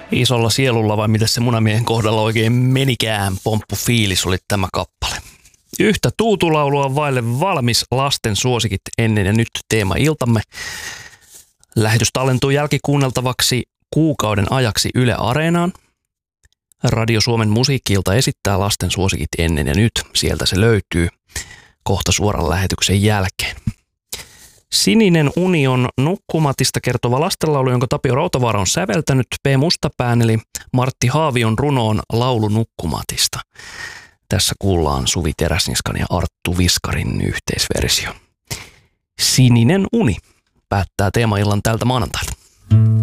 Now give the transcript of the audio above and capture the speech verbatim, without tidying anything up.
Isolla sielulla vai mitä se munamiehen kohdalla oikein menikään, pomppu fiilis oli tämä kappale. Yhtä tuutulaulua vaille valmis lasten suosikit ennen ja nyt teema iltamme. Lähetys tallentuu jälkikuunneltavaksi kuukauden ajaksi Yle Areenaan. Radio Suomen musiikki-ilta esittää lasten suosikit ennen ja nyt. Sieltä se löytyy kohta suoran lähetyksen jälkeen. Sininen uni on nukkumatista kertova lastenlaulu, jonka Tapio Rautavaara on säveltänyt. P. Mustapään eli Martti Haavion runoon Laulu nukkumatista. Tässä kuullaan Suvi Teräsniskan ja Arttu Viskarin yhteisversio. Sininen uni päättää teemaillan tältä maanantailta.